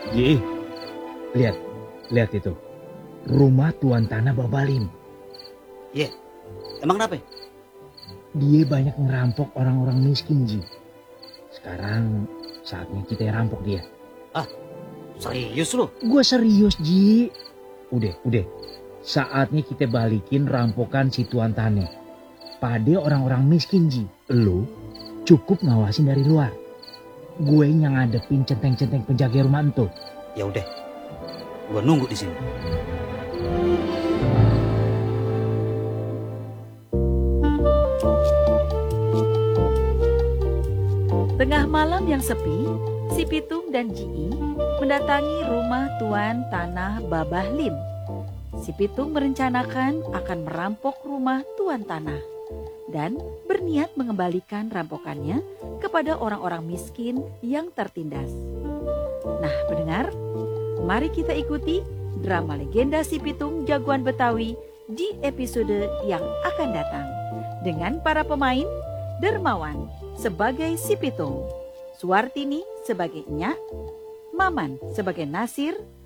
Ji, lihat, lihat itu. Rumah Tuan Tanah Babalim. Iya, emang kenapa? Dia banyak ngerampok orang-orang miskin, Ji. Sekarang saatnya kita rampok dia. Ah, serius lu? Gua serius, Ji. Udah. Saatnya kita balikin rampokan si Tuan Tanah pada orang-orang miskin, Ji. Lu cukup ngawasin dari luar. Gue yang ngadepin centeng-centeng penjaga rumah itu. Ya udah, gua nunggu di sini. Tengah malam yang sepi, si Pitung dan Ji mendatangi rumah Tuan Tanah Babah Lim. Si Pitung merencanakan akan merampok rumah Tuan Tanah dan berniat mengembalikan rampokannya kepada orang-orang miskin yang tertindas. Nah, pendengar, mari kita ikuti drama legenda si Pitung jagoan Betawi di episode yang akan datang dengan para pemain: Dermawan sebagai si Pitung, Suwartini sebagai Nyak, Maman sebagai Nasir,